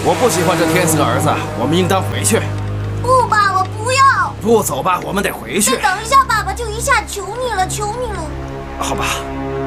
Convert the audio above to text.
我不喜欢这天赐的儿子，我们应当回去。 不，爸爸，不要！ 不走吧，我们得回去。 再等一下，爸爸，就一下，求你了，求你了。 好吧。